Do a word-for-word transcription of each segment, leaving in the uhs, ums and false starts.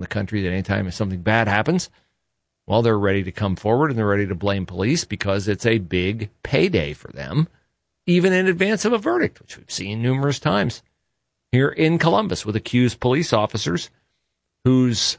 country that anytime something bad happens, well, they're ready to come forward and they're ready to blame police because it's a big payday for them, even in advance of a verdict, which we've seen numerous times here in Columbus with accused police officers whose,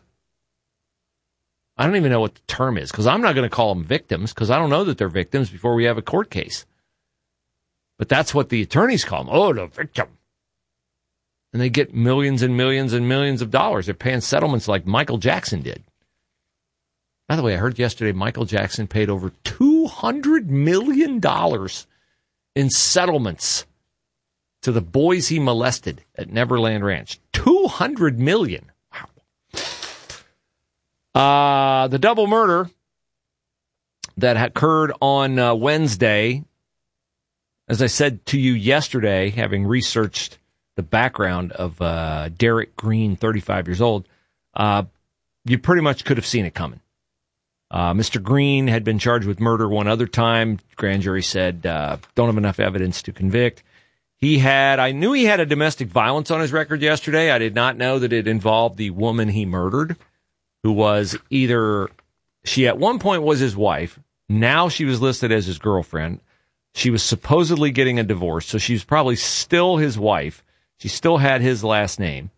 I don't even know what the term is, because I'm not going to call them victims, because I don't know that they're victims before we have a court case. But that's what the attorneys call them. Oh, the victim. And they get millions and millions and millions of dollars. They're paying settlements like Michael Jackson did. By the way, I heard yesterday Michael Jackson paid over two hundred million dollars in settlements to the boys he molested at Neverland Ranch. two hundred million dollars. Wow. Uh, the double murder that occurred on uh, Wednesday, as I said to you yesterday, having researched the background of uh, Derek Green, thirty-five years old, uh, you pretty much could have seen it coming. Uh, Mister Green had been charged with murder one other time. Grand jury said, uh, don't have enough evidence to convict. He had, I knew he had a domestic violence on his record yesterday. I did not know that it involved the woman he murdered, who was either, she at one point was his wife. Now she was listed as his girlfriend. She was supposedly getting a divorce, so she was probably still his wife. She still had his last name.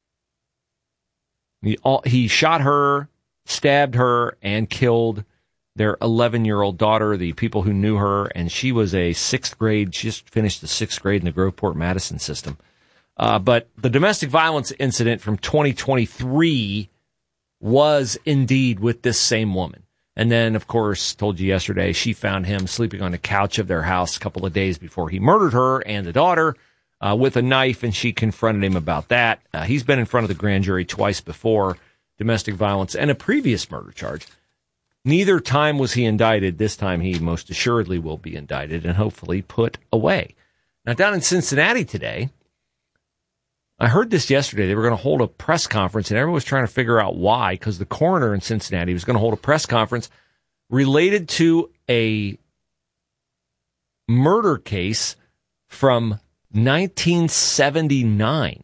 He, he shot her, stabbed her, and killed their eleven-year-old daughter, the people who knew her, and she was a sixth grade. She just finished the sixth grade in the Groveport-Madison system. Uh, but the domestic violence incident from twenty twenty-three was indeed with this same woman. And then, of course, told you yesterday, she found him sleeping on the couch of their house a couple of days before he murdered her and the daughter uh, with a knife, and she confronted him about that. Uh, he's been in front of the grand jury twice before, domestic violence and a previous murder charge. Neither time was he indicted. This time he most assuredly will be indicted and hopefully put away. Now, down in Cincinnati today, I heard this yesterday. They were going to hold a press conference, and everyone was trying to figure out why, because the coroner in Cincinnati was going to hold a press conference related to a murder case from nineteen seventy-nine.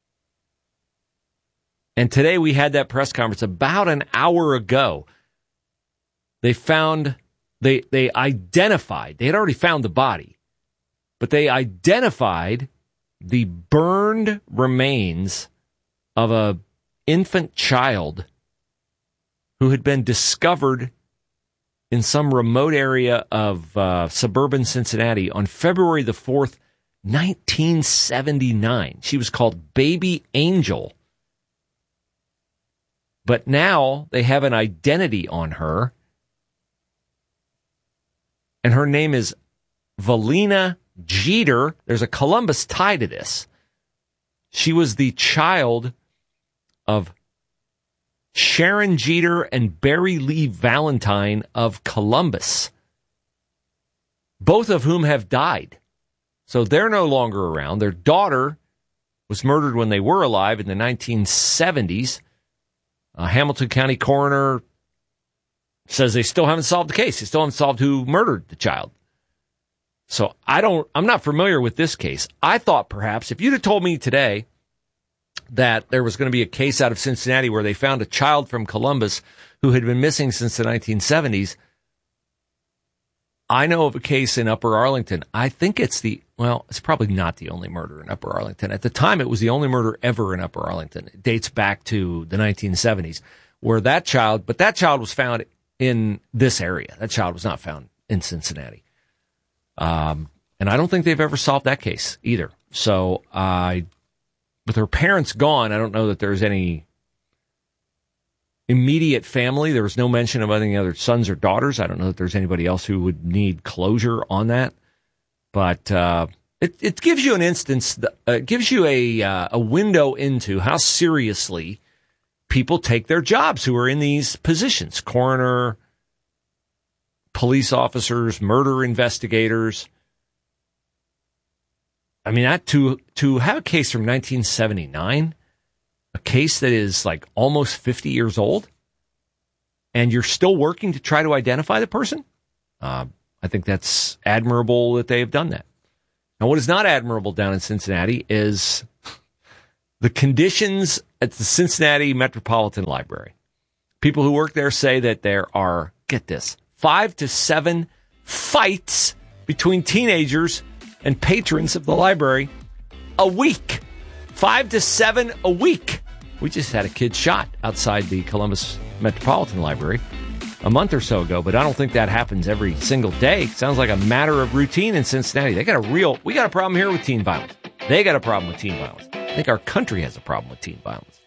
And today we had that press conference about an hour ago. They found, they they identified, they had already found the body, but they identified the burned remains of a infant child who had been discovered in some remote area of uh, suburban Cincinnati on February the fourth, nineteen seventy-nine. She was called Baby Angel. But now they have an identity on her, and her name is Valina Jeter. There's a Columbus tie to this. She was the child of Sharon Jeter and Barry Lee Valentine of Columbus, both of whom have died. So they're no longer around. Their daughter was murdered when they were alive in the nineteen seventies. Uh, Hamilton County coroner says they still haven't solved the case. They still haven't solved who murdered the child. So I don't, I'm not familiar with this case. I thought perhaps if you'd have told me today that there was going to be a case out of Cincinnati where they found a child from Columbus who had been missing since the nineteen seventies. I know of a case in Upper Arlington. I think it's the, well, it's probably not the only murder in Upper Arlington. At the time, it was the only murder ever in Upper Arlington. It dates back to the nineteen seventies, where that child, but that child was found in this area. That child was not found in Cincinnati. Um, and I don't think they've ever solved that case either. So, I, uh, with her parents gone, I don't know that there's any immediate family. There was no mention of any other sons or daughters. I don't know that there's anybody else who would need closure on that. But uh, it, it gives you an instance, uh, it gives you a, uh, a window into how seriously people take their jobs who are in these positions. Coroner, police officers, murder investigators. I mean, that to to have a case from nineteen seventy-nine, a case that is like almost fifty years old, and you're still working to try to identify the person, uh, I think that's admirable that they have done that. Now, what is not admirable down in Cincinnati is the conditions at the Cincinnati Metropolitan Library. People who work there say that there are, get this, five to seven fights between teenagers and patrons of the library a week. Five to seven a week. We just had a kid shot outside the Columbus Metropolitan Library a month or so ago, but I don't think that happens every single day. Sounds like a matter of routine in Cincinnati. They got a real, we got a problem here with teen violence. They got a problem with teen violence. I think our country has a problem with teen violence.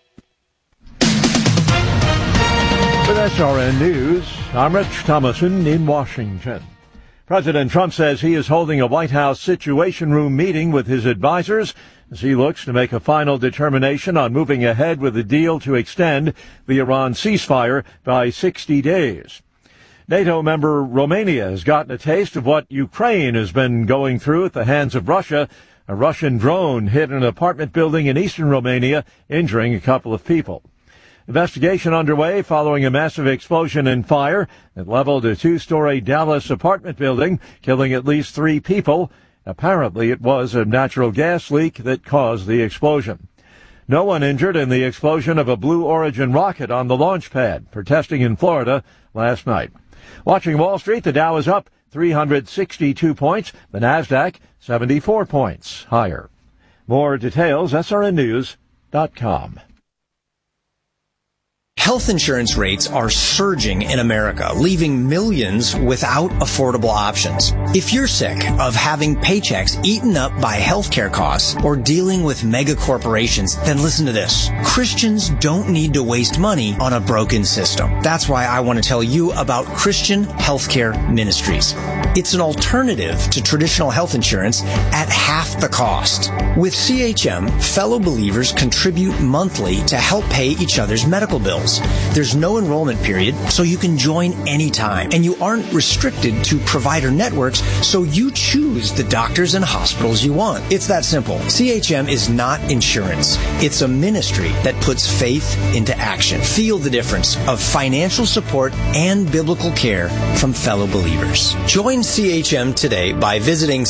With S R N News, I'm Rich Thomason in Washington. President Trump says he is holding a White House Situation Room meeting with his advisors as he looks to make a final determination on moving ahead with a deal to extend the Iran ceasefire by sixty days. NATO member Romania has gotten a taste of what Ukraine has been going through at the hands of Russia. A Russian drone hit an apartment building in eastern Romania, injuring a couple of people. Investigation underway following a massive explosion and fire that leveled a two-story Dallas apartment building, killing at least three people. Apparently, it was a natural gas leak that caused the explosion. No one injured in the explosion of a Blue Origin rocket on the launch pad for testing in Florida last night. Watching Wall Street, the Dow is up three hundred sixty-two points, the Nasdaq seventy-four points higher. More details, S R N news dot com. Health insurance rates are surging in America, leaving millions without affordable options. If you're sick of having paychecks eaten up by healthcare costs or dealing with mega corporations, then listen to this. Christians don't need to waste money on a broken system. That's why I want to tell you about Christian Healthcare Ministries. It's an alternative to traditional health insurance at half the cost. With C H M, fellow believers contribute monthly to help pay each other's medical bills. There's no enrollment period, so you can join anytime. And you aren't restricted to provider networks, so you choose the doctors and hospitals you want. It's that simple. C H M is not insurance. It's a ministry that puts faith into action. Feel the difference of financial support and biblical care from fellow believers. Join C H M today by visiting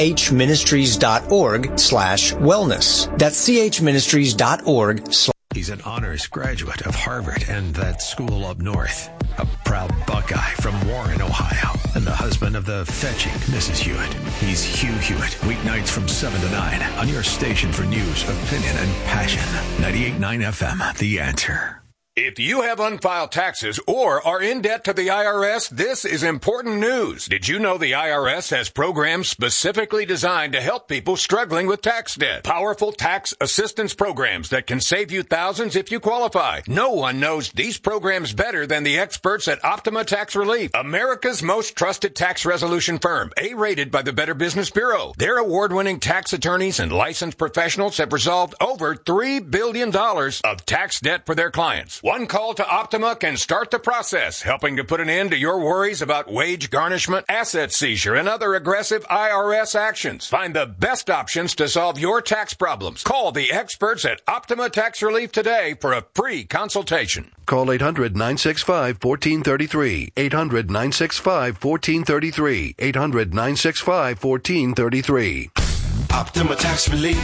chministries.org slash wellness. That's chministries.org slash He's an honors graduate of Harvard and that school up north. A proud Buckeye from Warren, Ohio. And the husband of the fetching Missus Hewitt. He's Hugh Hewitt. Weeknights from seven to nine on your station for news, opinion, and passion. ninety-eight point nine F M, The Answer. If you have unfiled taxes or are in debt to the I R S, this is important news. Did you know the I R S has programs specifically designed to help people struggling with tax debt? Powerful tax assistance programs that can save you thousands if you qualify. No one knows these programs better than the experts at Optima Tax Relief, America's most trusted tax resolution firm, A-rated by the Better Business Bureau. Their award-winning tax attorneys and licensed professionals have resolved over three billion dollars of tax debt for their clients. One call to Optima can start the process, helping to put an end to your worries about wage garnishment, asset seizure, and other aggressive I R S actions. Find the best options to solve your tax problems. Call the experts at Optima Tax Relief today for a free consultation. Call eight hundred nine six five one four three three. eight hundred nine six five one four three three. eight hundred nine six five one four three three. Optima Tax Relief.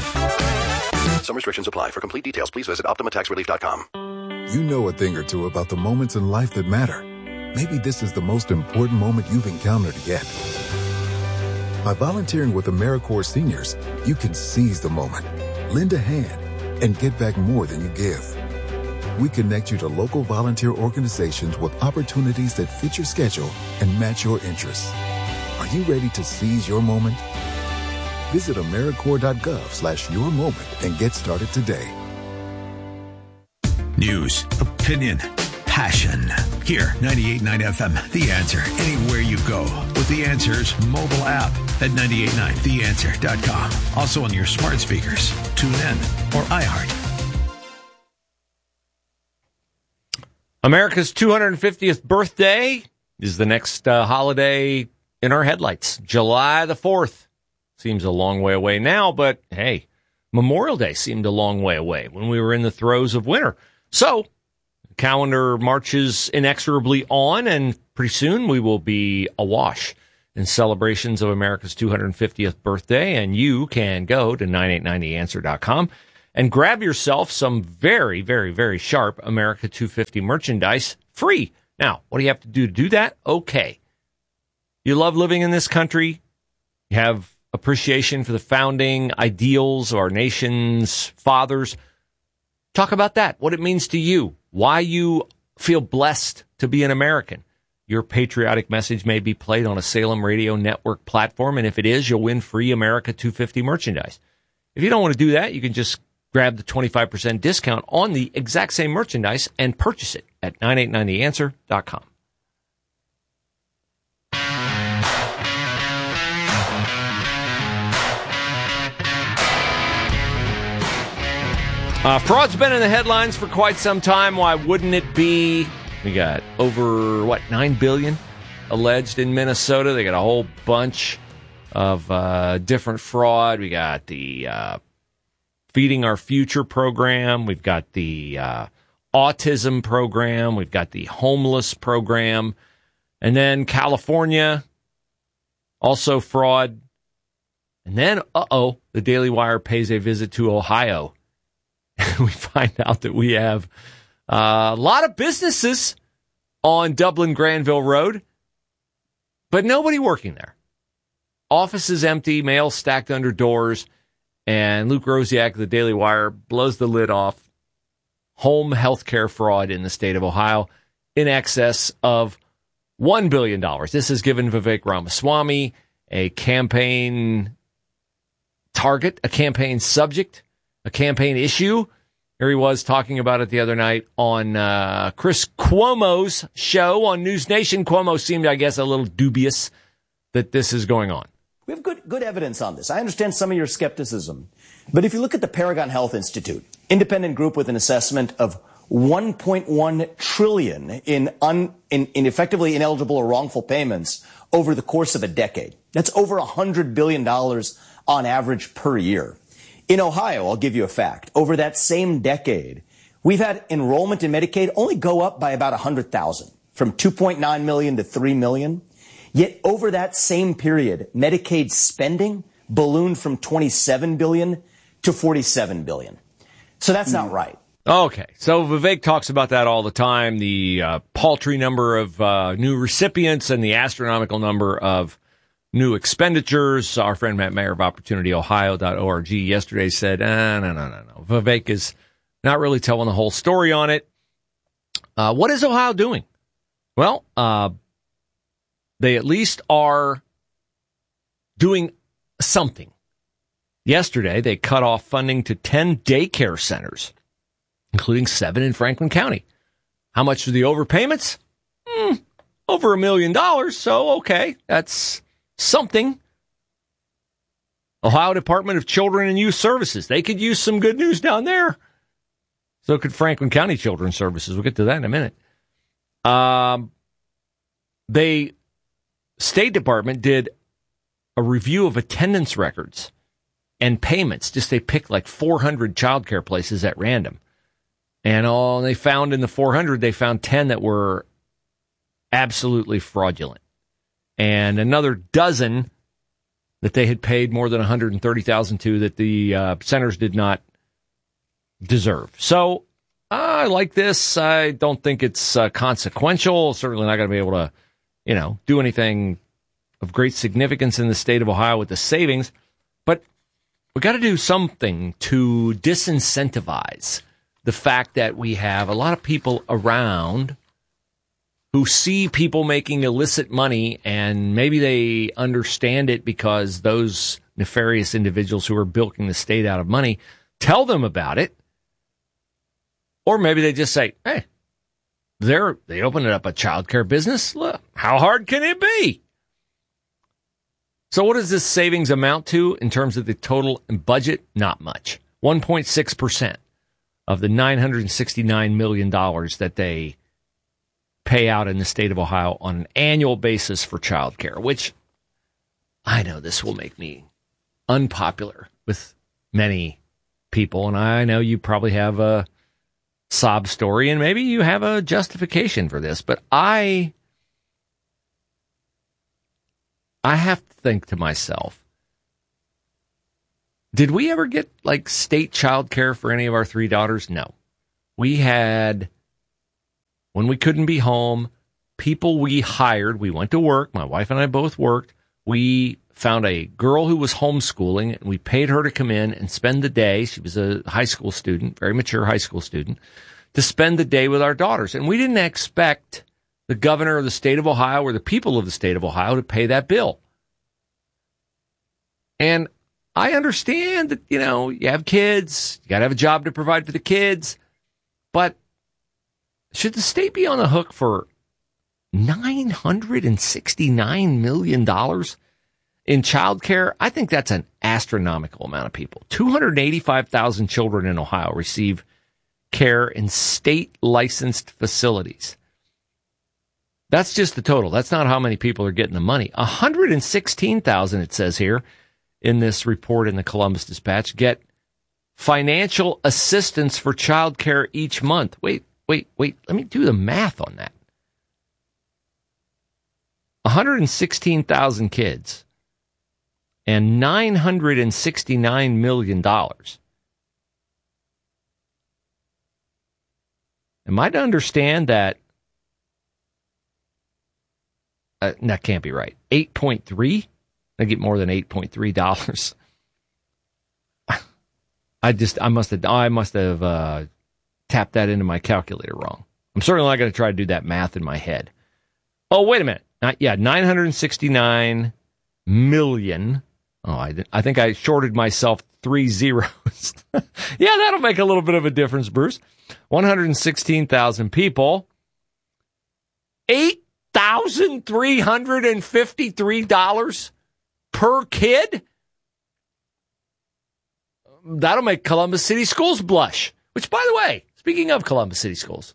Some restrictions apply. For complete details, please visit optima tax relief dot com. You know a thing or two about the moments in life that matter. Maybe this is the most important moment you've encountered yet. By volunteering with AmeriCorps Seniors, you can seize the moment, lend a hand, and get back more than you give. We connect you to local volunteer organizations with opportunities that fit your schedule and match your interests. Are you ready to seize your moment? Visit AmeriCorps.gov slash your moment and get started today. News, opinion, passion. Here, ninety-eight point nine F M, The Answer. Anywhere you go with The Answer's mobile app at ninety-eight point nine the answer dot com. Also on your smart speakers, TuneIn, or iHeart. America's two hundred fiftieth birthday is the next uh, holiday in our headlights. July the fourth. Seems a long way away now, but hey, Memorial Day seemed a long way away when we were in the throes of winter. So, the calendar marches inexorably on, and pretty soon we will be awash in celebrations of America's two hundred fiftieth birthday, and you can go to nine eight nine the answer dot com and grab yourself some very, very, very sharp America two fifty merchandise free. Now, what do you have to do to do that? Okay. You love living in this country. You have appreciation for the founding ideals of our nation's fathers. Talk about that, what it means to you, why you feel blessed to be an American. Your patriotic message may be played on a Salem Radio Network platform, and if it is, you'll win free America two fifty merchandise. If you don't want to do that, you can just grab the twenty-five percent discount on the exact same merchandise and purchase it at nine eight nine the answer dot com. Uh, fraud's been in the headlines for quite some time. Why wouldn't it be? We got over, what, nine billion dollars alleged in Minnesota. They got a whole bunch of uh, different fraud. We got the uh, Feeding Our Future program. We've got the uh, autism program. We've got the homeless program. And then California, also fraud. And then, uh-oh, the Daily Wire pays a visit to Ohio. We find out that we have uh, a lot of businesses on Dublin-Granville Road, but nobody working there. Offices empty, mail stacked under doors, and Luke Rosiak of the Daily Wire blows the lid off home health care fraud in the state of Ohio in excess of one billion dollars. This has given Vivek Ramaswamy a campaign target, a campaign subject, a campaign issue. Here he was talking about it the other night on uh, Chris Cuomo's show on News Nation. Cuomo seemed, I guess, a little dubious that this is going on. We have good good evidence on this. I understand some of your skepticism. But if you look at the Paragon Health Institute, independent group with an assessment of one point one trillion dollars in, un, in, in effectively ineligible or wrongful payments over the course of a decade. That's over one hundred billion dollars on average per year. In Ohio, I'll give you a fact. Over that same decade, we've had enrollment in Medicaid only go up by about one hundred thousand, from two point nine million to three million. Yet over that same period, Medicaid spending ballooned from twenty-seven billion to forty-seven billion. So that's not right. Okay, so Vivek talks about that all the time, the uh, paltry number of uh, new recipients and the astronomical number of new expenditures. Our friend Matt Mayer of opportunity ohio dot org yesterday said, ah, no, no, no, no. Vivek is not really telling the whole story on it. Uh, what is Ohio doing? Well, uh, they at least are doing something. Yesterday, they cut off funding to ten daycare centers, including seven in Franklin County. How much are the overpayments? Hmm, over a million dollars. So, okay, that's something. Ohio Department of Children and Youth Services. They could use some good news down there. So could Franklin County Children's Services. We'll get to that in a minute. Um, they, State Department did a review of attendance records and payments. Just they picked like four hundred childcare places at random. And all they found in the four hundred, they found ten that were absolutely fraudulent. And another dozen that they had paid more than one hundred thirty thousand dollars to that the uh, centers did not deserve. So I like this. I don't think it's uh, consequential. Certainly not going to be able to, you know, do anything of great significance in the state of Ohio with the savings. But we got to do something to disincentivize the fact that we have a lot of people around who see people making illicit money, and maybe they understand it because those nefarious individuals who are bilking the state out of money tell them about it. Or maybe they just say, hey, they're, they opened up a child care business. Look, how hard can it be? So what does this savings amount to in terms of the total budget? Not much. one point six percent of the nine hundred sixty-nine million dollars that they pay out in the state of Ohio on an annual basis for child care, which I know this will make me unpopular with many people. And I know you probably have a sob story and maybe you have a justification for this, but I, I have to think to myself, Did we ever get like state child care for any of our three daughters? No. We had, when we couldn't be home, people we hired, we went to work, my wife and I both worked, we found a girl who was homeschooling, and we paid her to come in and spend the day, she was a high school student, very mature high school student, to spend the day with our daughters. And we didn't expect the governor of the state of Ohio or the people of the state of Ohio to pay that bill. And I understand that, you know, you have kids, you got to have a job to provide for the kids, but should the state be on the hook for nine hundred sixty-nine million dollars in child care? I think that's an astronomical amount of people. two hundred eighty-five thousand children in Ohio receive care in state-licensed facilities. That's just the total. That's not how many people are getting the money. one hundred sixteen thousand, it says here in this report in the Columbus Dispatch, get financial assistance for child care each month. Wait, wait, wait. Let me do the math on that. one hundred sixteen thousand kids and nine hundred sixty-nine million dollars. Am I to understand that? Uh, that can't be right. eight point three? I get more than eight point three dollars. I just, I must have, I must have uh, tapped that into my calculator wrong. I'm certainly not going to try to do that math in my head. Oh, wait a minute. Not, yeah, nine hundred sixty-nine million. Oh, I, I think I shorted myself three zeros. Yeah, that'll make a little bit of a difference, Bruce. one hundred sixteen thousand people. eight thousand three hundred fifty-three dollars per kid? That'll make Columbus City Schools blush. Which, by the way, speaking of Columbus City Schools,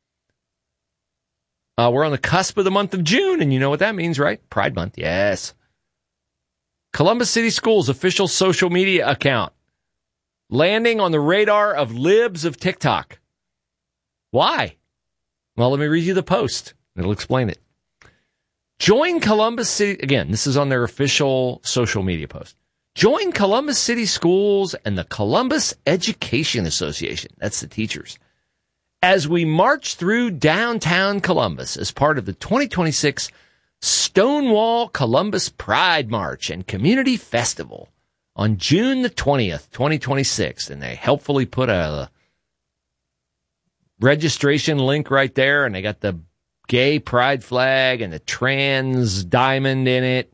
uh, we're on the cusp of the month of June, and you know what that means, right? Pride Month, yes. Columbus City Schools official social media account landing on the radar of libs of TikTok. Why? Well, let me read you the post. It'll explain it. Join Columbus City, again, this is on their official social media post. Join Columbus City Schools and the Columbus Education Association, that's the teachers, as we march through downtown Columbus as part of the twenty twenty-six Stonewall Columbus Pride March and Community Festival on June the twentieth, twenty twenty-six. And they helpfully put a registration link right there, and they got the gay pride flag and the trans diamond in it.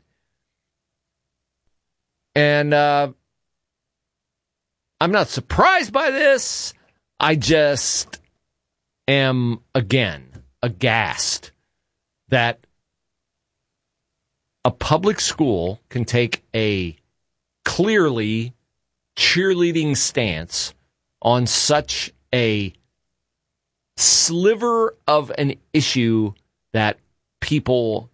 And uh, I'm not surprised by this. I just am, again, aghast that a public school can take a clearly cheerleading stance on such a sliver of an issue that people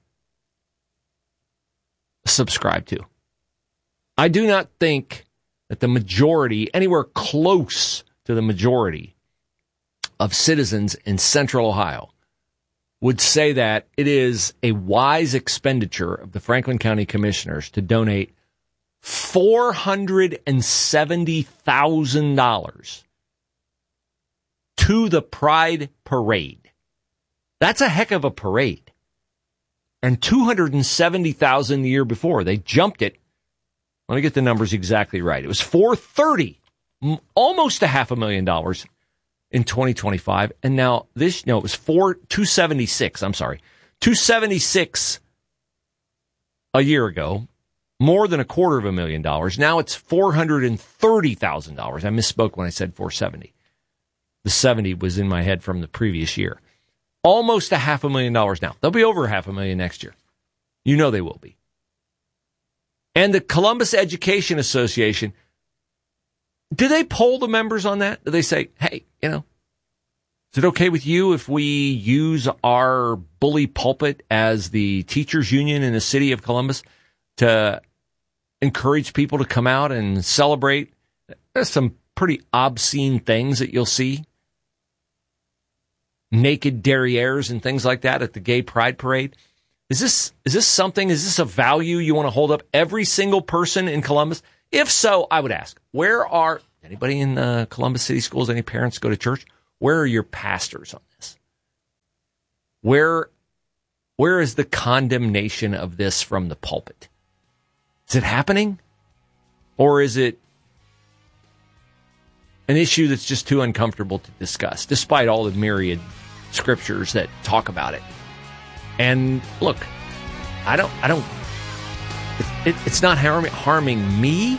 subscribe to. I do not think that the majority, anywhere close to the majority of citizens in Central Ohio, would say that it is a wise expenditure of the Franklin County Commissioners to donate four hundred seventy thousand dollars to the Pride Parade. That's a heck of a parade. And two hundred seventy thousand dollars the year before. They jumped it. Let me get the numbers exactly right. It was four hundred thirty, almost a half a million dollars in twenty twenty-five. And now this, no, it was four, two seventy-six. I'm sorry. two seventy-six a year ago, more than a quarter of a million dollars. Now it's four hundred thirty thousand dollars. I misspoke when I said four seventy. The seventy was in my head from the previous year. Almost a half a million dollars now. They'll be over half a million next year. You know they will be. And the Columbus Education Association, do they poll the members on that? Do they say, hey, you know, is it okay with you if we use our bully pulpit as the teachers union in the city of Columbus to encourage people to come out and celebrate? There's some pretty obscene things that you'll see. Naked derrieres and things like that at the Gay Pride Parade. Is this is this something, is this a value you want to hold up? Every single person in Columbus, If so, I would ask, where are anybody in uh, Columbus City Schools, any parents go to church? Where are your pastors on this? Where, where is the condemnation of this from the pulpit? Is it happening? Or is it an issue that's just too uncomfortable to discuss, despite all the myriad scriptures that talk about it? And look, I don't, I don't, it, it, it's not harm, harming me,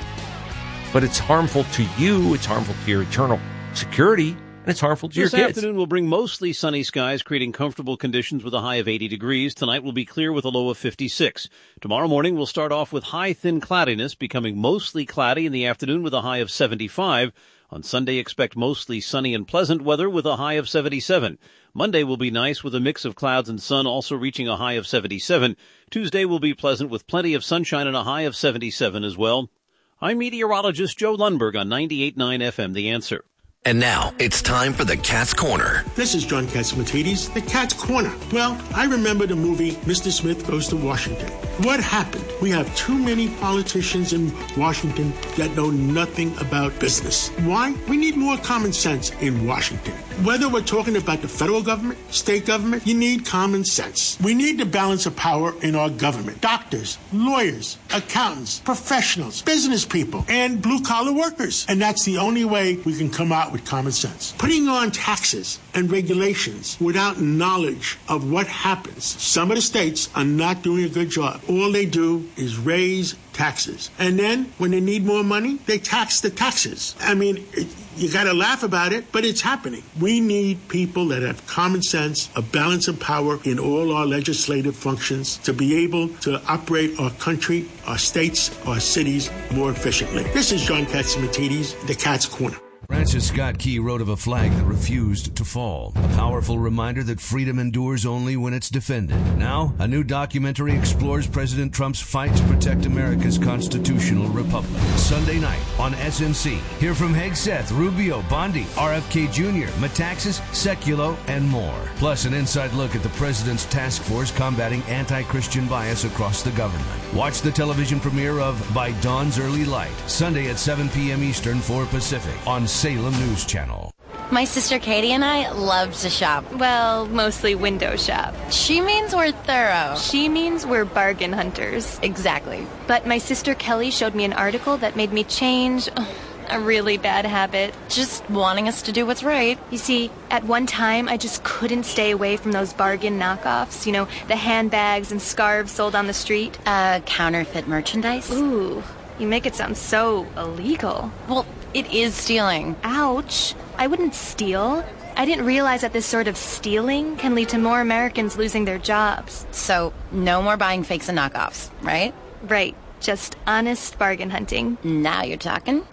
but it's harmful to you. It's harmful to your eternal security, and it's harmful to this your kids. This afternoon will bring mostly sunny skies, creating comfortable conditions with a high of eighty degrees. Tonight will be clear with a low of fifty-six. Tomorrow morning will start off with high, thin cloudiness, becoming mostly cloudy in the afternoon with a high of seventy-five. On Sunday, expect mostly sunny and pleasant weather with a high of seventy-seven. Monday will be nice with a mix of clouds and sun, also reaching a high of seventy-seven. Tuesday will be pleasant with plenty of sunshine and a high of seventy-seven as well. I'm meteorologist Joe Lundberg on ninety-eight point nine F M, The Answer. And now, it's time for the Cat's Corner. This is John Catsimatidis, the Cat's Corner. Well, I remember the movie Mister Smith Goes to Washington. What happened? We have too many politicians in Washington that know nothing about business. Why? We need more common sense in Washington. Whether we're talking about the federal government, state government, you need common sense. We need the balance of power in our government. Doctors, lawyers, accountants, professionals, business people, and blue-collar workers. And that's the only way we can come out with common sense. Putting on taxes and regulations without knowledge of what happens. Some of the states are not doing a good job. All they do is raise taxes. And then when they need more money, they tax the taxes. I mean, it, you got to laugh about it, but it's happening. We need people that have common sense, a balance of power in all our legislative functions to be able to operate our country, our states, our cities more efficiently. This is John Catsimatidis, the Cat's Corner. Francis Scott Key wrote of a flag that refused to fall, a powerful reminder that freedom endures only when it's defended. Now, a new documentary explores President Trump's fight to protect America's constitutional republic. Sunday night on S N C. Hear from Hegseth, Rubio, Bondi, R F K Junior, Metaxas, Sekulow, and more. Plus, an inside look at the president's task force combating anti-Christian bias across the government. Watch the television premiere of By Dawn's Early Light, Sunday at seven p.m. Eastern, four Pacific, on Salem News Channel. My sister Katie and I love to shop. Well, mostly window shop. She means we're thorough. She means we're bargain hunters. Exactly. But my sister Kelly showed me an article that made me change a really bad habit. Just wanting us to do what's right. You see, at one time, I just couldn't stay away from those bargain knockoffs. You know, the handbags and scarves sold on the street. Uh, counterfeit merchandise? Ooh, you make it sound so illegal. Well, it is stealing. Ouch. I wouldn't steal. I didn't realize that this sort of stealing can lead to more Americans losing their jobs. So, no more buying fakes and knockoffs, right? Right. Just honest bargain hunting. Now you're talking.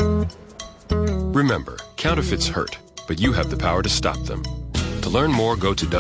Remember, counterfeits hurt, but you have the power to stop them. To learn more, go to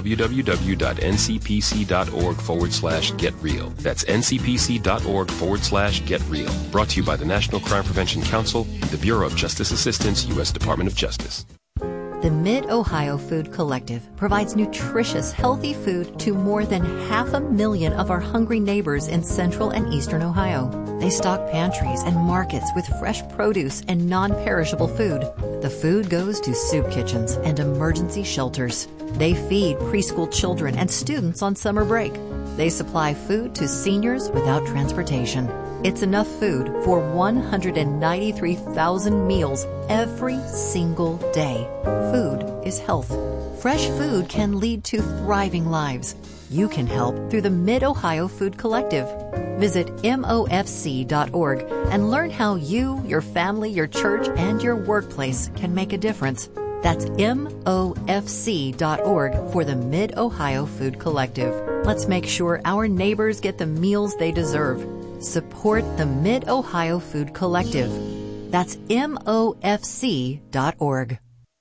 www.ncpc.org forward slash get real. That's ncpc.org forward slash get real. Brought to you by the National Crime Prevention Council, the Bureau of Justice Assistance, U S Department of Justice. The Mid-Ohio Food Collective provides nutritious, healthy food to more than half a million of our hungry neighbors in central and eastern Ohio. They stock pantries and markets with fresh produce and non-perishable food. The food goes to soup kitchens and emergency shelters. They feed preschool children and students on summer break. They supply food to seniors without transportation. It's enough food for one hundred ninety-three thousand meals every single day. Food is health. Fresh food can lead to thriving lives. You can help through the Mid-Ohio Food Collective. Visit M O F C dot org and learn how you, your family, your church, and your workplace can make a difference. That's M O F C dot org for the Mid-Ohio Food Collective. Let's make sure our neighbors get the meals they deserve. Support the Mid-Ohio Food Collective. That's M O F C dot org.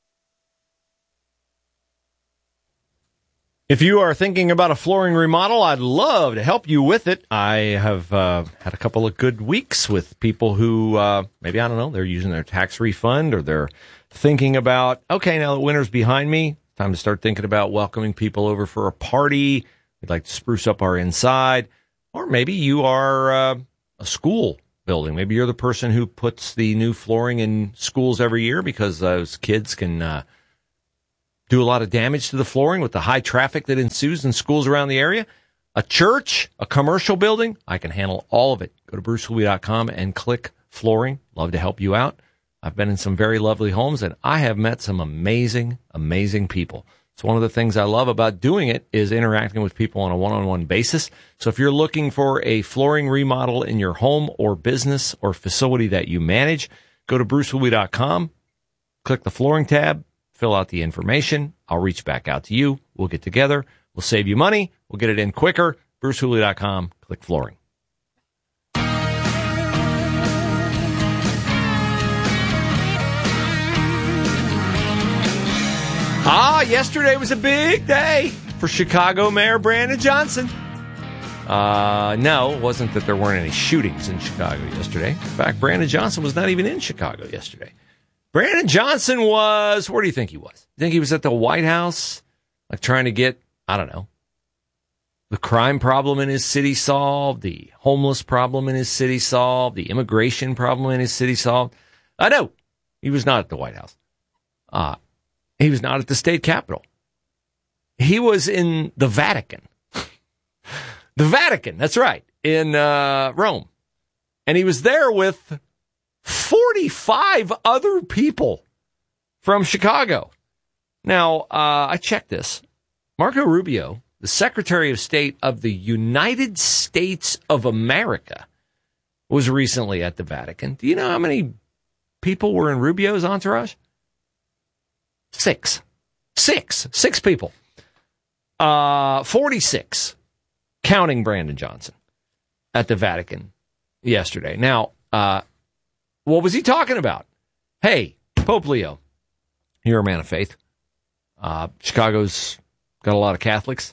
If you are thinking about a flooring remodel, I'd love to help you with it. I have uh, had a couple of good weeks with people who, uh, maybe, I don't know, they're using their tax refund or they're thinking about, okay, now that winter's behind me, time to start thinking about welcoming people over for a party. We'd like to spruce up our inside. Or maybe you are uh, a school building. Maybe you're the person who puts the new flooring in schools every year because those kids can uh, do a lot of damage to the flooring with the high traffic that ensues in schools around the area. A church, a commercial building, I can handle all of it. Go to bruce hooley dot com and click flooring. Love to help you out. I've been in some very lovely homes, and I have met some amazing, amazing people. So one of the things I love about doing it is interacting with people on a one-on-one basis. So if you're looking for a flooring remodel in your home or business or facility that you manage, go to bruce hooley dot com, click the flooring tab, fill out the information. I'll reach back out to you. We'll get together. We'll save you money. We'll get it in quicker. bruce hooley dot com, click flooring. Ah, yesterday was a big day for Chicago Mayor Brandon Johnson. Uh, no, it wasn't that there weren't any shootings in Chicago yesterday. In fact, Brandon Johnson was not even in Chicago yesterday. Brandon Johnson was, where do you think he was? You think he was at the White House, like trying to get, I don't know, the crime problem in his city solved, the homeless problem in his city solved, the immigration problem in his city solved? I know he was not at the White House. Uh, He was not at the state capitol. He was in the Vatican. The Vatican, that's right, in uh, Rome. And he was there with forty-five other people from Chicago. Now, uh, I checked this. Marco Rubio, the Secretary of State of the United States of America, was recently at the Vatican. Do you know how many people were in Rubio's entourage? Six. Six. Six people. Uh, forty-six, counting Brandon Johnson, at the Vatican yesterday. Now, uh, what was he talking about? Hey, Pope Leo, you're a man of faith. Uh, Chicago's got a lot of Catholics.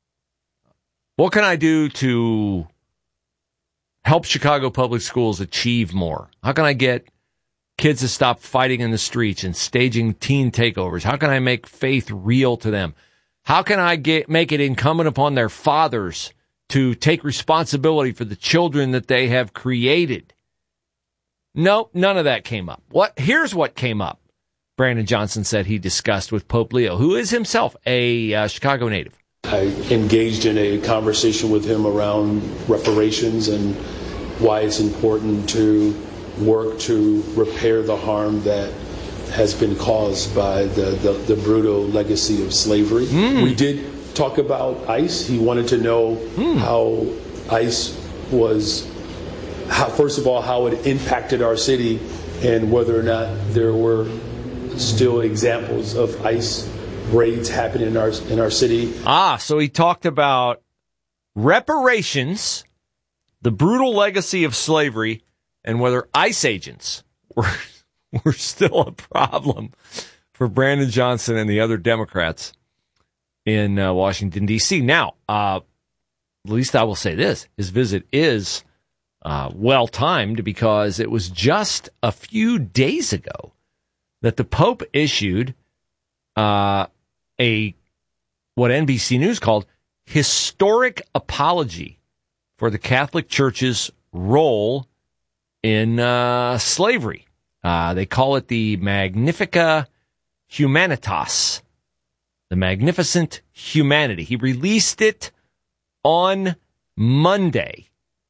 What can I do to help Chicago public schools achieve more? How can I get kids to stop fighting in the streets and staging teen takeovers? How can I make faith real to them? How can I get make it incumbent upon their fathers to take responsibility for the children that they have created? No, none of that came up. What? Here's what came up. Brandon Johnson said he discussed with Pope Leo, who is himself a uh, Chicago native. I engaged in a conversation with him around reparations and why it's important to work to repair the harm that has been caused by the, the, the brutal legacy of slavery. Mm. We did talk about ICE. He wanted to know mm. how ICE was, how, first of all, how it impacted our city and whether or not there were still examples of ICE raids happening in our in our city. Ah, so he talked about reparations, the brutal legacy of slavery, and whether ICE agents were were still a problem for Brandon Johnson and the other Democrats in uh, Washington, D C. Now, uh, at least I will say this. His visit is uh, well-timed because it was just a few days ago that the Pope issued uh, a what N B C News called historic apology for the Catholic Church's role in uh, slavery. Uh, they call it the Magnifica Humanitas, the Magnificent Humanity. He released it on Monday,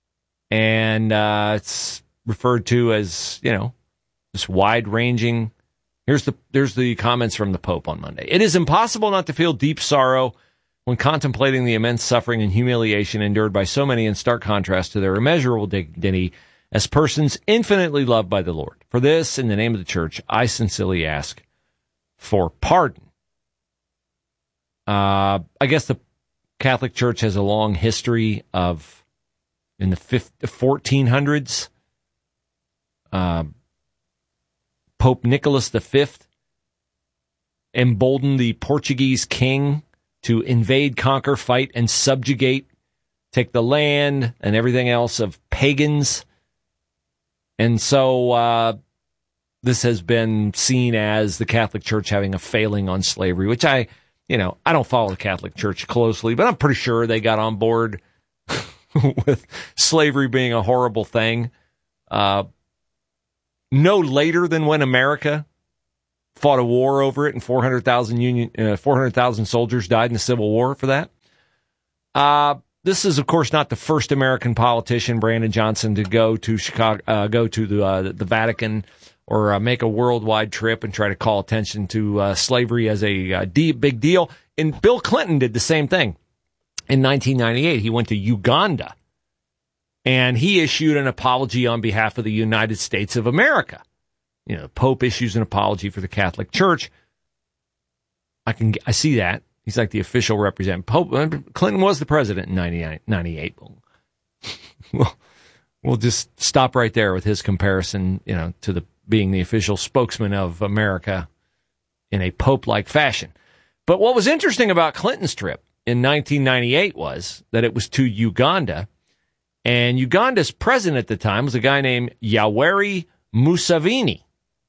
and uh, it's referred to as, you know, this wide-ranging. Here's the there's the comments from the Pope on Monday. It is impossible not to feel deep sorrow when contemplating the immense suffering and humiliation endured by so many in stark contrast to their immeasurable dignity as persons infinitely loved by the Lord. For this, in the name of the Church, I sincerely ask for pardon. Uh, I guess the Catholic Church has a long history of, in the fourteen hundreds, uh, Pope Nicholas the Fifth emboldened the Portuguese king to invade, conquer, fight, and subjugate, take the land and everything else of pagans. And so uh, this has been seen as the Catholic Church having a failing on slavery, which I, you know, I don't follow the Catholic Church closely, but I'm pretty sure they got on board with slavery being a horrible thing. uh, no later than when America fought a war over it and four hundred thousand Union, uh, four hundred thousand soldiers died in the Civil War for that. Uh, this is, of course, not the first American politician, Brandon Johnson, to go to Chicago, uh, go to the, uh, the Vatican or uh, make a worldwide trip and try to call attention to uh, slavery as a uh, de- big deal. And Bill Clinton did the same thing in nineteen ninety-eight. He went to Uganda and he issued an apology on behalf of the United States of America. You know, the Pope issues an apology for the Catholic Church. I can, I see that. He's like the official representative. Pope Clinton was the president in ninety-eight. We'll, we'll just stop right there with his comparison, you know, to the being the official spokesman of America in a Pope-like fashion. But what was interesting about Clinton's trip in nineteen ninety-eight was that it was to Uganda, and Uganda's president at the time was a guy named Yoweri Museveni.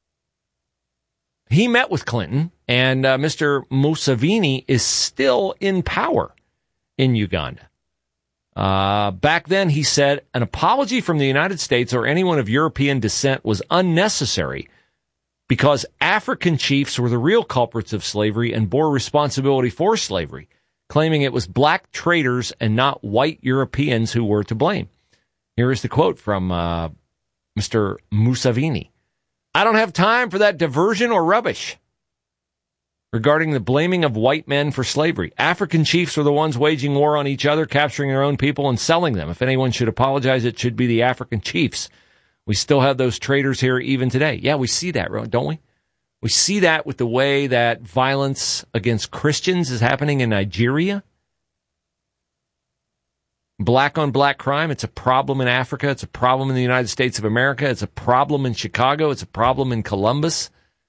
He met with Clinton, and uh, Mister Museveni is still in power in Uganda. Uh, back then, he said, an apology from the United States or anyone of European descent was unnecessary because African chiefs were the real culprits of slavery and bore responsibility for slavery, claiming it was black traders and not white Europeans who were to blame. Here is the quote from uh, Mister Museveni. I don't have time for that diversion or rubbish regarding the blaming of white men for slavery. African chiefs are the ones waging war on each other, capturing their own people and selling them. If anyone should apologize, it should be the African chiefs. We still have those traders here even today. Yeah, we see that, don't we? We see that with the way that violence against Christians is happening in Nigeria. Black on black crime, it's a problem in Africa. It's a problem in the United States of America. It's a problem in Chicago. It's a problem in Columbus.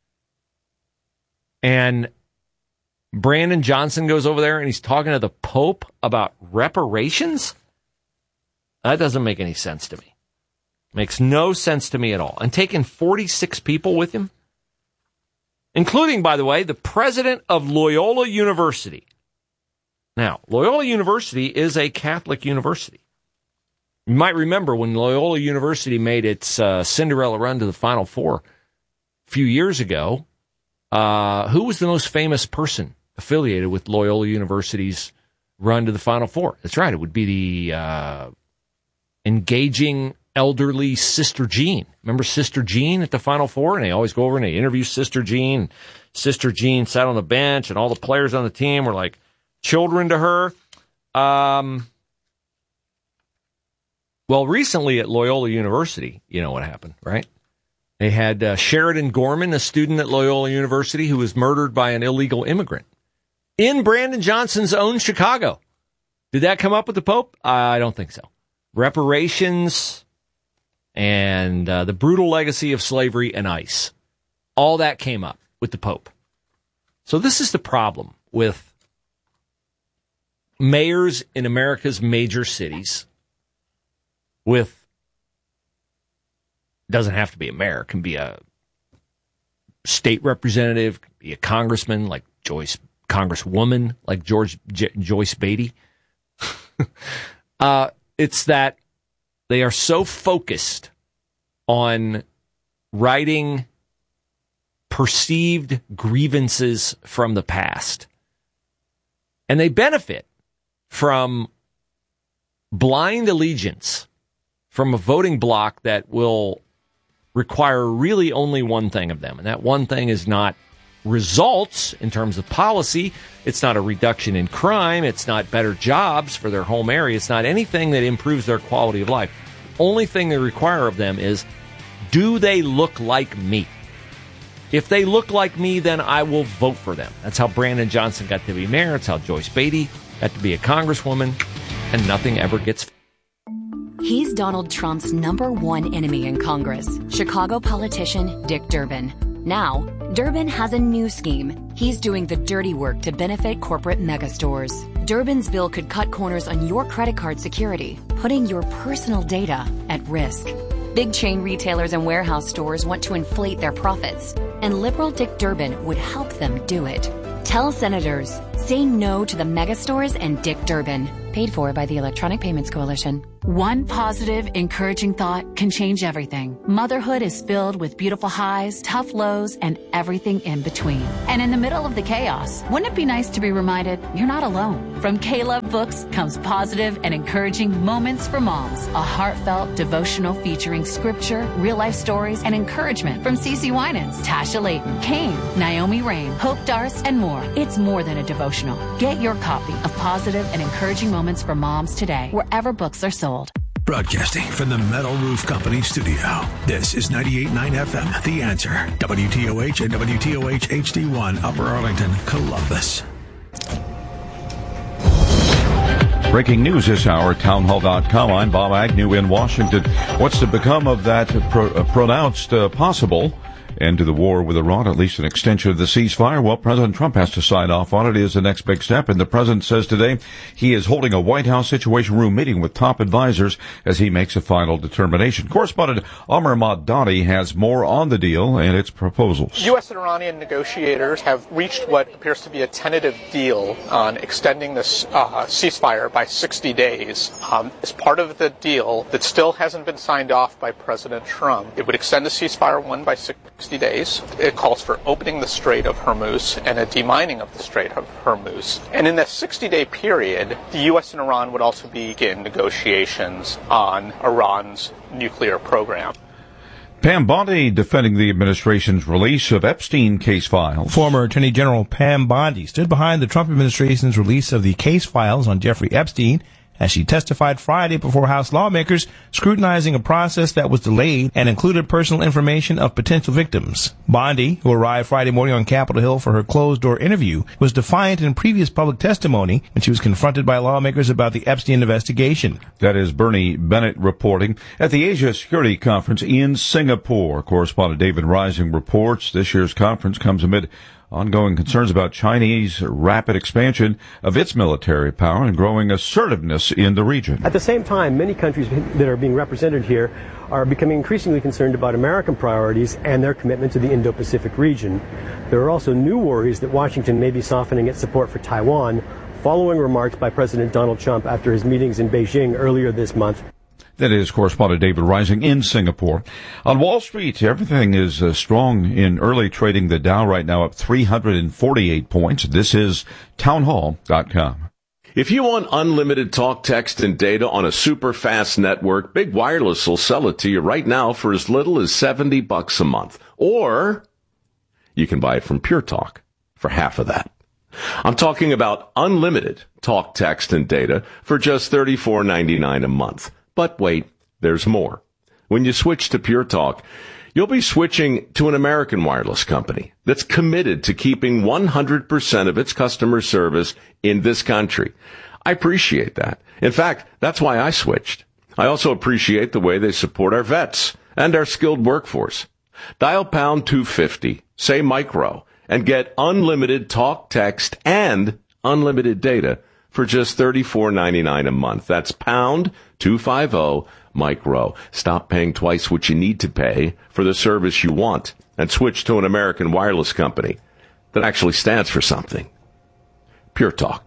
And Brandon Johnson goes over there and he's talking to the Pope about reparations? That doesn't make any sense to me. Makes no sense to me at all. And taking forty-six people with him, including, by the way, the president of Loyola University. Now, Loyola University is a Catholic university. You might remember when Loyola University made its uh, Cinderella run to the Final Four a few years ago, uh, who was the most famous person affiliated with Loyola University's run to the Final Four? That's right, it would be the uh, engaging elderly Sister Jean. Remember Sister Jean at the Final Four? And they always go over and they interview Sister Jean. Sister Jean sat on the bench and all the players on the team were like children to her. Um, well, recently at Loyola University, you know what happened, right? They had uh, Sheridan Gorman, a student at Loyola University who was murdered by an illegal immigrant in Brandon Johnson's own Chicago. Did that come up with the Pope? I don't think so. Reparations and uh, the brutal legacy of slavery and ICE. All that came up with the Pope. So this is the problem with mayors in America's major cities with, doesn't have to be a mayor, can be a state representative, can be a congressman like Joyce, congresswoman like George J- Joyce Beatty. uh, it's that they are so focused on righting perceived grievances from the past. And they benefit from blind allegiance from a voting bloc that will require really only one thing of them. And that one thing is not results in terms of policy. It's not a reduction in crime. It's not better jobs for their home area. It's not anything that improves their quality of life. Only thing they require of them is, do they look like me? If they look like me, then I will vote for them. That's how Brandon Johnson got to be mayor. That's how Joyce Beatty got to be a congresswoman, and nothing ever gets. He's Donald Trump's number one enemy in Congress, Chicago politician Dick Durbin. Now, Durbin has a new scheme. He's doing the dirty work to benefit corporate megastores. Durbin's bill could cut corners on your credit card security, putting your personal data at risk. Big chain retailers and warehouse stores want to inflate their profits, and liberal Dick Durbin would help them do it. Tell senators, Say no to the mega stores and Dick Durbin. Paid for by the Electronic Payments Coalition. One positive, encouraging thought can change everything. Motherhood is filled with beautiful highs, tough lows, and everything in between. And in the middle of the chaos, wouldn't it be nice to be reminded you're not alone? From K-Love Books comes positive and encouraging Moments for Moms, a heartfelt devotional featuring scripture, real-life stories, and encouragement from Cece Winans, Tasha Layton, Kane, Naomi Rain, Hope Darst, and more. It's more than a devotional. Get your copy of Positive and Encouraging Moments for Moms today, wherever books are sold. Broadcasting from the Metal Roof Company studio, this is ninety-eight point nine F M, The Answer, W T O H and W T O H H D one, Upper Arlington, Columbus. Breaking news this hour, townhall dot com. I'm Bob Agnew in Washington. What's to become of that pro- uh, pronounced uh, possible end to the war with Iran, at least an extension of the ceasefire? Well, President Trump has to sign off on it. It is the next big step, and the president says today he is holding a White House Situation Room meeting with top advisors as he makes a final determination. Correspondent Amr Madani has more on the deal and its proposals. U S and Iranian negotiators have reached what appears to be a tentative deal on extending this uh, ceasefire by sixty days. Um, as part of the deal that still hasn't been signed off by President Trump, it would extend the ceasefire one by sixty days. It calls for opening the Strait of Hormuz and a demining of the Strait of Hormuz. And in that sixty-day period, the U S and Iran would also begin negotiations on Iran's nuclear program. Pam Bondi defending the administration's release of Epstein case files. Former Attorney General Pam Bondi stood behind the Trump administration's release of the case files on Jeffrey Epstein as she testified Friday before House lawmakers scrutinizing a process that was delayed and included personal information of potential victims. Bondi, who arrived Friday morning on Capitol Hill for her closed-door interview, was defiant in previous public testimony when she was confronted by lawmakers about the Epstein investigation. That is Bernie Bennett reporting. At the Asia Security Conference in Singapore, correspondent David Rising reports this year's conference comes amid ongoing concerns about Chinese rapid expansion of its military power and growing assertiveness in the region. At the same time, many countries that are being represented here are becoming increasingly concerned about American priorities and their commitment to the Indo-Pacific region. There are also new worries that Washington may be softening its support for Taiwan, following remarks by President Donald Trump after his meetings in Beijing earlier this month. That is correspondent David Rising in Singapore. On Wall Street, everything is uh, strong in early trading. The Dow right now up three hundred forty-eight points. This is townhall dot com. If you want unlimited talk, text, and data on a super fast network, Big Wireless will sell it to you right now for as little as seventy bucks a month. Or you can buy it from Pure Talk for half of that. I'm talking about unlimited talk, text, and data for just thirty-four ninety-nine a month. But wait, there's more. When you switch to Pure Talk, you'll be switching to an American wireless company that's committed to keeping one hundred percent of its customer service in this country. I appreciate that. In fact, that's why I switched. I also appreciate the way they support our vets and our skilled workforce. Dial pound two fifty, say micro, and get unlimited talk, text, and unlimited data for just thirty-four ninety-nine a month. That's pound two fifty micro. Stop paying twice what you need to pay for the service you want and switch to an American wireless company that actually stands for something. Pure Talk.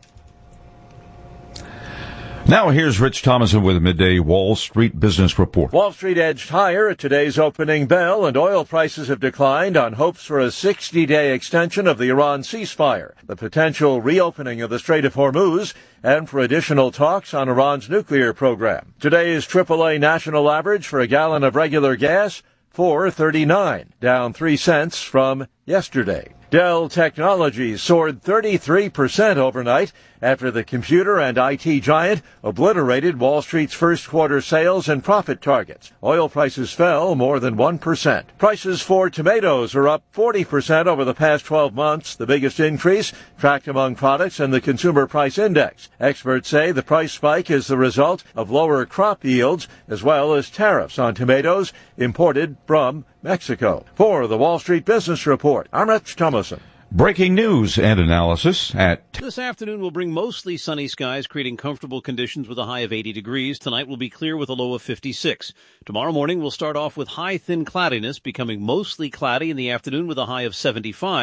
Now here's Rich Thomason with a midday Wall Street business report. Wall Street edged higher at today's opening bell, and oil prices have declined on hopes for a sixty-day extension of the Iran ceasefire, the potential reopening of the Strait of Hormuz, and for additional talks on Iran's nuclear program. Today's triple A national average for a gallon of regular gas, four thirty-nine, down three cents from yesterday. Dell Technologies soared thirty-three percent overnight after the computer and I T giant obliterated Wall Street's first quarter sales and profit targets. Oil prices fell more than one percent. Prices for tomatoes are up forty percent over the past twelve months, the biggest increase tracked among products in the Consumer Price Index. Experts say the price spike is the result of lower crop yields as well as tariffs on tomatoes imported from Mexico. For the Wall Street Business Report, I'm Rich Thomason. Breaking news and analysis at... This afternoon will bring mostly sunny skies, creating comfortable conditions with a high of eighty degrees. Tonight will be clear with a low of fifty-six. Tomorrow morning will start off with high, thin cloudiness, becoming mostly cloudy in the afternoon with a high of seventy-five.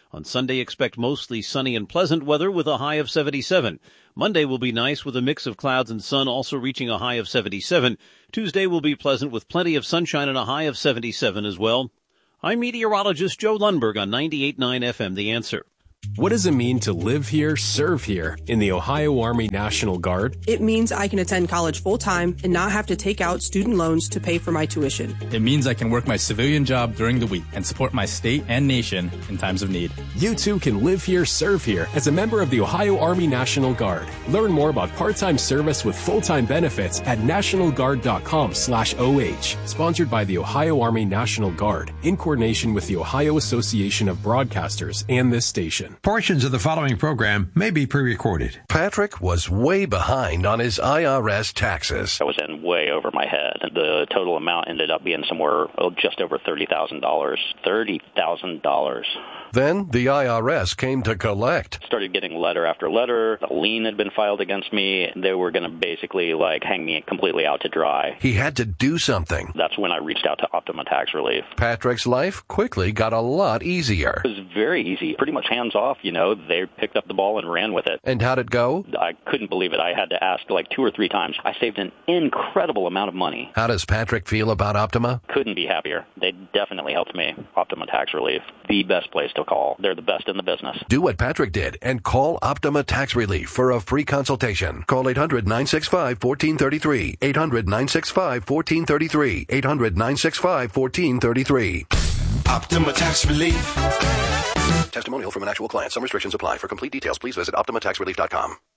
On Sunday, expect mostly sunny and pleasant weather with a high of seventy-seven. Monday will be nice with a mix of clouds and sun, also reaching a high of seventy-seven. Tuesday will be pleasant with plenty of sunshine and a high of seventy-seven as well. I'm meteorologist Joe Lundberg on ninety-eight point nine F M, The Answer. What does it mean to live here, serve here in the Ohio Army National Guard? It means I can attend college full-time and not have to take out student loans to pay for my tuition. It means I can work my civilian job during the week and support my state and nation in times of need. You too can live here, serve here as a member of the Ohio Army National Guard. Learn more about part-time service with full-time benefits at nationalguard.com slash OH. Sponsored by the Ohio Army National Guard in coordination with the Ohio Association of Broadcasters and this station. Portions of the following program may be pre-recorded. Patrick was way behind on his I R S taxes. I was in way over my head. The total amount ended up being somewhere oh, just over thirty thousand dollars. thirty thousand dollars. Then the I R S came to collect. Started getting letter after letter. A lien had been filed against me. They were going to basically like hang me completely out to dry. He had to do something. That's when I reached out to Optima Tax Relief. Patrick's life quickly got a lot easier. It was very easy. Pretty much hands off, you know. They picked up the ball and ran with it. And how'd it go? I couldn't believe it. I had to ask like two or three times. I saved an incredible amount of money. How does Patrick feel about Optima? Couldn't be happier. They definitely helped me. Optima Tax Relief, the best place to call. They're the best in the business. Do what Patrick did and call Optima Tax Relief for a free consultation. Call eight hundred, nine six five, one four three three. eight hundred, nine six five, one four three three. eight hundred, nine six five, one four three three. Optima Tax Relief. Testimonial from an actual client. Some restrictions apply. For complete details, please visit optima tax relief dot com.